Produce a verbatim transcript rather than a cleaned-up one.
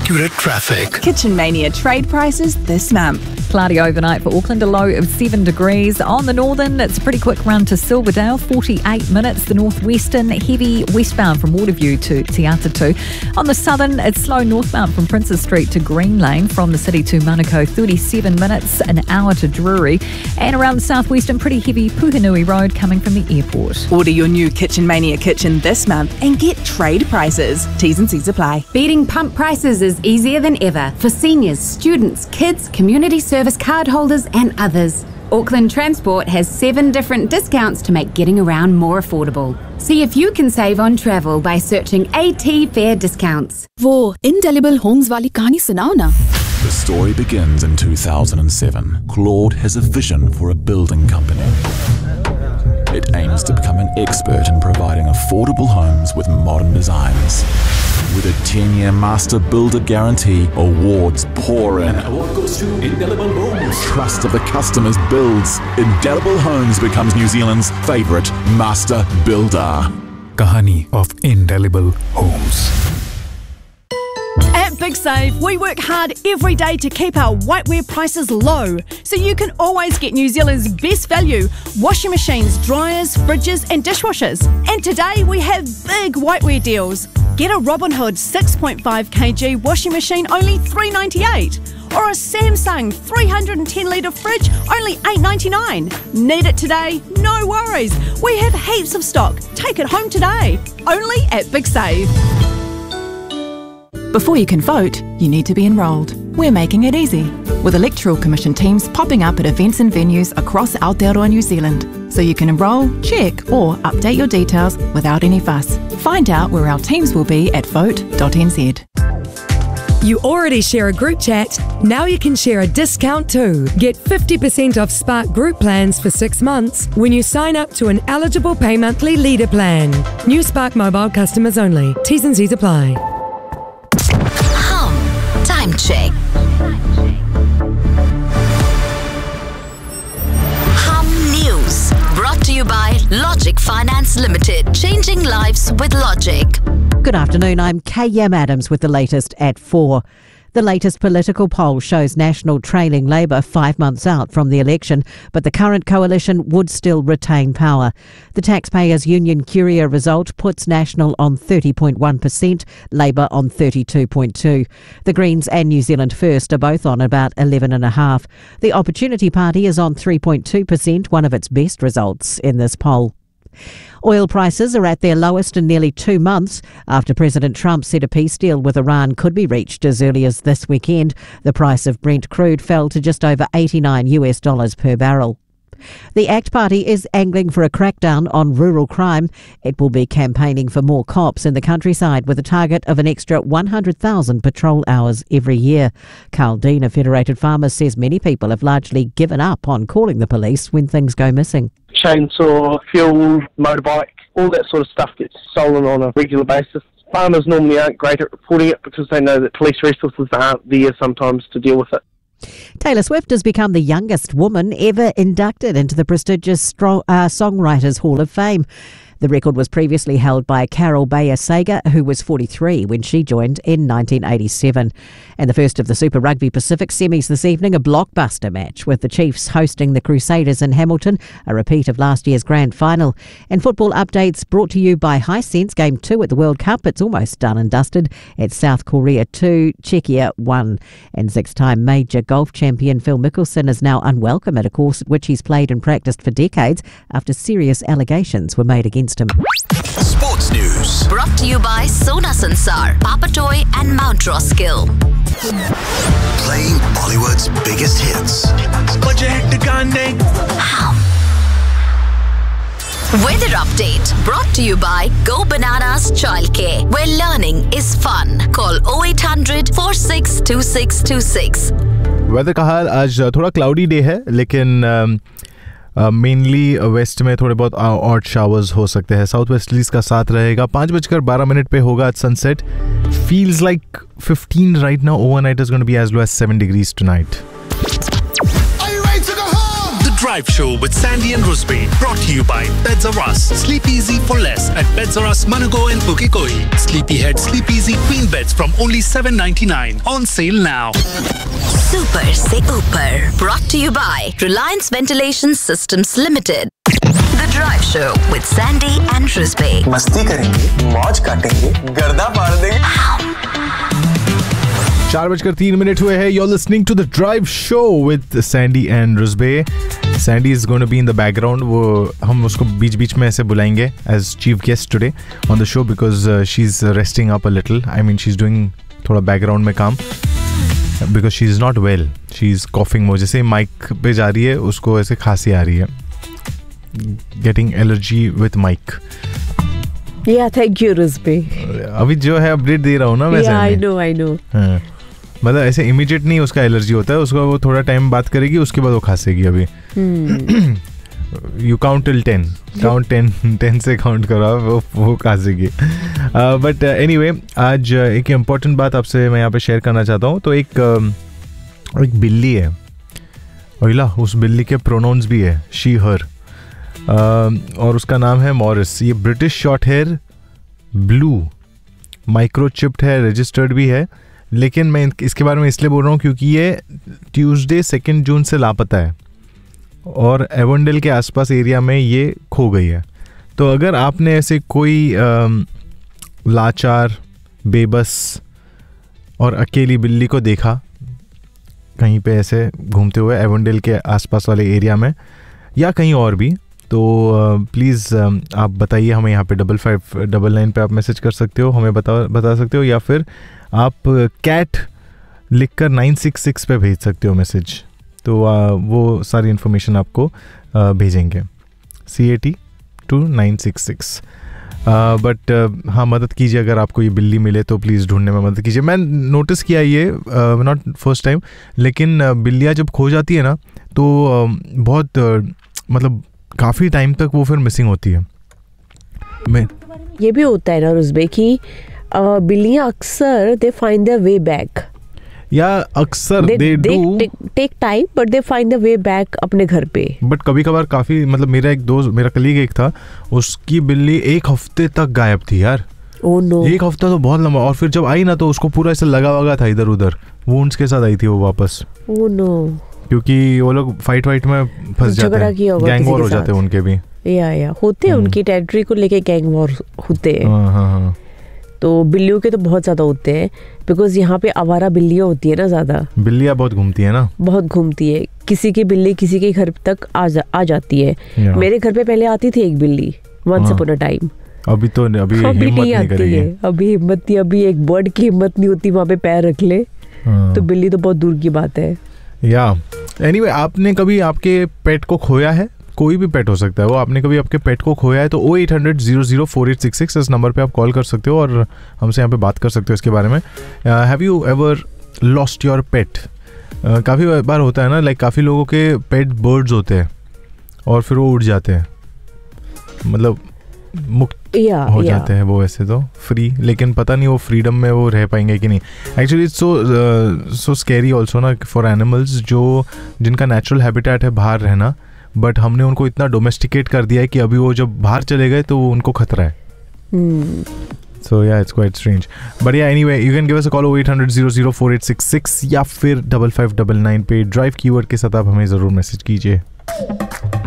accurate traffic. Kitchen Mania trade prices this month. Cloudy overnight for Auckland, a low of seven degrees. On the northern, it's a pretty quick run to Silverdale, forty-eight minutes. The northwestern, heavy westbound from Waterview to Te Atatu. On the southern, it's slow northbound from Princes Street to Green Lane. From the city to Manukau, thirty-seven minutes, an hour to Drury. And around the southwestern, pretty heavy Puhenui Road coming from the airport. Order your new Kitchen Mania kitchen this month and get trade prices. T's and C's apply. Beating pump prices is easier than ever for seniors, students, kids, community service cardholders and others. Auckland Transport has seven different discounts to make getting around more affordable. See if you can save on travel by searching AT Fair Discounts. वो Indelible Homes वाली कहानी सुनाओ ना. The story begins in two thousand seven. Claude has a vision for a building company. It aims to become an expert in providing affordable homes with modern designs. With a ten-year master builder guarantee, awards pour in. Award goes to Indelible Homes. Trust of the customers builds. Indelible Homes becomes New Zealand's favourite master builder. Kahani of Indelible Homes. At Big Save, we work hard every day to keep our whiteware prices low, so you can always get New Zealand's best value: washing machines, dryers, fridges and dishwashers. And today we have big whiteware deals. Get a Robin Hood six point five kilogram washing machine only three dollars ninety-eight, or a Samsung three hundred ten litre fridge only eight dollars ninety-nine. Need it today? No worries. We have heaps of stock. Take it home today. Only at Big Save. Before you can vote, you need to be enrolled. We're making it easy, with Electoral Commission teams popping up at events and venues across Aotearoa New Zealand, so you can enrol, check or update your details without any fuss. Find out where our teams will be at vote dot n z. You already share a group chat, now you can share a discount too. Get fifty percent off Spark group plans for six months when you sign up to an eligible pay monthly leader plan. New Spark mobile customers only. T's and C's apply. Time check. Hum News. Brought to you by Logic Finance Limited. Changing lives with Logic. Good afternoon, I'm K M Adams with the latest at four. The latest political poll shows National trailing Labour five months out from the election, but the current coalition would still retain power. The Taxpayers Union Courier result puts National on thirty point one percent, Labour on thirty-two point two. The Greens and New Zealand First are both on about eleven point five. The Opportunity Party is on three point two percent, one of its best results in this poll. Oil prices are at their lowest in nearly two months after President Trump said a peace deal with Iran could be reached as early as this weekend. The price of Brent crude fell to just over eighty-nine US dollars per barrel. The ACT Party is angling for a crackdown on rural crime. It will be campaigning for more cops in the countryside with a target of an extra one hundred thousand patrol hours every year. Carl Dean of Federated Farmers says many people have largely given up on calling the police when things go missing. Chainsaw, fuel, motorbike, all that sort of stuff gets stolen on a regular basis. Farmers normally aren't great at reporting it because they know that police resources aren't there sometimes to deal with it. Taylor Swift has become the youngest woman ever inducted into the prestigious Stro- uh, Songwriters Hall of Fame. The record was previously held by Carol Bayer Sager, who was forty-three when she joined in nineteen eighty-seven. And the first of the Super Rugby Pacific semis this evening, a blockbuster match with the Chiefs hosting the Crusaders in Hamilton, a repeat of last year's grand final. And football updates brought to you by Hisense. Game two at the World Cup, it's almost done and dusted. It's South Korea two, Czechia one. And six-time major golf champion Phil Mickelson is now unwelcome at a course at which he's played and practiced for decades after serious allegations were made against him. Sports News. Brought to you by Sona Sansar, Papatoy and Mount Roskill. Playing Bollywood's biggest hits. Hum. Weather update brought to you by Go Bananas Childcare, where learning is fun. Call oh eight hundred, four six two six two six. Weather का हाल आज थोड़ा cloudy day है, लेकिन mainly waste में थोड़े बहुत odd showers हो सकते हैं. साउथ वेस्टलीज का साथ रहेगा. पाँच बजकर बारह मिनट पे होगा आज sunset. Feels like fifteen right now. Overnight is going to be as low as seven degrees tonight. The Drive Show with Sandy and Rusby. Brought to you by Pets R Us. Sleep easy for less at Pets R Us, Manago and Pukekoi. Sleepyhead Sleep Easy Queen Beds from only seven ninety-nine. On sale now. Super se Upar. Brought to you by Reliance Ventilation Systems Limited. The Drive Show with Sandy and Rusby. मस्ती करेंगे, मौज काटेंगे, गर्दा फाड़ देंगे. चार बजकर तीन मिनट हुए हैं. You're listening to the Drive Show with Sandy and Rusby. Sandy is going to be in the background. वो हम उसको बीच बीच में ऐसे बुलाएंगे as chief guest today on the show because uh, she's resting up a little. I mean she's doing थोड़ा background में काम because she's not well. She's coughing more. जैसे माइक पे जा रही है उसको ऐसे खांसी आ रही है. Getting allergy with mic. Yeah, thank you, Rusby. अभी जो है अपडेट दे रहा हूँ ना मैं. Yeah, I know, I know. हाँ. मतलब ऐसे इमीडिएट नहीं उसका एलर्जी होता है, उसका वो थोड़ा टाइम बात करेगी उसके बाद वो खांसेगी. अभी you count till ten, count ten ten से काउंट करो वो वो खांसेगी. बट एनीवे आज एक इम्पोर्टेंट बात आपसे मैं यहाँ पे शेयर करना चाहता हूँ. तो एक एक बिल्ली है ओइला, उस बिल्ली के प्रोनाउंस भी है शी हर और उसका नाम है मॉरिस. ये ब्रिटिश शॉर्ट हेयर ब्लू माइक्रोचिप्ड है, रजिस्टर्ड भी है. लेकिन मैं इसके बारे में इसलिए बोल रहा हूँ क्योंकि ये ट्यूसडे सेकेंड जून से लापता है और एवनडेल के आसपास एरिया में ये खो गई है. तो अगर आपने ऐसे कोई लाचार, बेबस और अकेली बिल्ली को देखा कहीं पे ऐसे घूमते हुए एवनडेल के आसपास वाले एरिया में या कहीं और भी, तो प्लीज़ आप बताइए हमें. यहाँ पे डबल फाइव डबल नाइन पे आप मैसेज कर सकते हो, हमें बता बता सकते हो, या फिर आप कैट लिख कर नाइन सिक्स सिक्स पे भेज सकते हो मैसेज. तो आ, वो सारी इन्फॉर्मेशन आपको आ, भेजेंगे सी A T to nine six six. But हाँ, मदद कीजिए अगर आपको ये बिल्ली मिले तो प्लीज़ ढूंढने में मदद कीजिए. मैं नोटिस किया ये नॉट फर्स्ट टाइम, लेकिन बिल्लियाँ जब खो जाती है ना तो uh, बहुत uh, मतलब काफ़ी टाइम तक वो फिर मिसिंग होती है. मैं ये भी होता है ना रुज़बे कि बिल्लियाँ अक्सर they find their way back. या अक्सर they do take time but they find the way back अपने घर पे. बट कभी कभार काफ़ी, मतलब मेरा एक दोस्त, मेरा कलीग एक था, उसकी बिल्ली एक हफ्ते तक गायब थी यार. Oh no. एक हफ्ता तो बहुत लंबा. और फिर जब आई ना तो उसको पूरा ऐसा लगा वगा था इधर उधर, वुंड्स के साथ आई थी वो वापस. Oh no. क्योंकि वो लोग फाइट वाइट में फंस जाते हैं, गैंग वॉर हो जाते हैं उनके भी. या या होते हैं, उनकी टेरिटरी को लेके गैंग वॉर होते हैं. हाँ हाँ हाँ. तो बिल्लियों के तो बहुत ज़्यादा होते हैं बिकॉज यहाँ पे आवारा बिल्लियाँ होती है ना ज़्यादा. बिल्लियाँ बहुत घूमती है ना. बहुत घूमती है. किसी की बिल्ली किसी के घर तक आ जा, आ जाती है. मेरे घर पे पहले आती थी एक बिल्ली वंस अपॉन अ टाइम. अभी तो अभी हिम्मत नहीं आती है. अभी हिम्मत नहीं, अभी एक बर्ड की हिम्मत नहीं होती वहाँ पे पैर रख ले. तो बिल्ली तो बहुत दूर की बात है. या एनीवे, आपने कभी आपके पेट को खोया है? कोई भी पेट हो सकता है वो. आपने कभी आपके पेट को खोया है तो ओ eight hundred zero zero four eight six six इस नंबर पे आप कॉल कर सकते हो और हमसे यहाँ पे बात कर सकते हो इसके बारे में. Have you ever lost your पेट? काफ़ी बार होता है ना, लाइक काफ़ी लोगों के पेट बर्ड्स होते हैं और फिर वो उड़ जाते हैं, मतलब मुक्त yeah, हो yeah. जाते हैं वो ऐसे तो फ्री, लेकिन पता नहीं वो फ्रीडम में वो रह पाएंगे कि नहीं. Actually it's so so scary also ना फॉर एनिमल्स जो जिनका नेचुरल हैबिटेट है बाहर रहना, बट हमने उनको इतना डोमेस्टिकेट कर दिया है कि अभी वो जब बाहर चले गए तो वो उनको खतरा है. सो या इट्स क्वाइट स्ट्रेंज. बट या anyway, you can give us a call O eight hundred zero zero four eight six six या फिर डबल फाइव डबल नाइन पे ड्राइव कीवर्ड के साथ आप हमें ज़रूर मैसेज कीजिए.